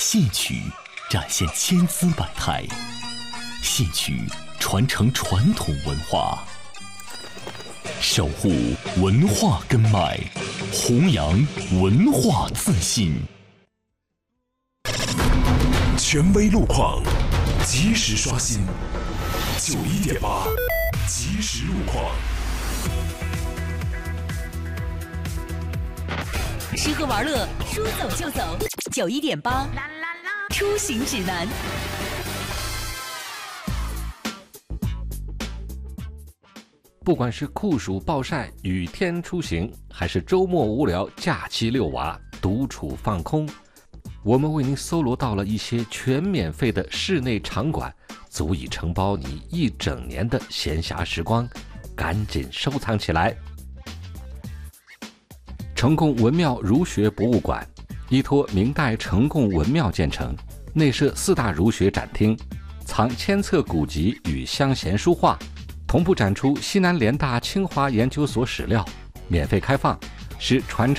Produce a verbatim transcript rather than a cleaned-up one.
戏曲展现千姿百态，戏曲传承传统文化，守护文化根脉，弘扬文化自信。 权威路况，及时刷新。九一点八，即时路况。 吃喝玩乐，说走就走。九一点八，出行指南。 不管是酷暑暴晒、雨天出行，还是周末无聊、假期遛娃、独处放空，我们为您搜罗到了一些全免费的室内场馆，足以承包你一整年的闲暇时光，赶紧收藏起来。成贡文庙儒学博物馆依托明代成贡文庙建成，内设四大儒学展厅，藏千册古籍与乡闲书画，同步展出西南联大清华研究所史料，免费开放，是传承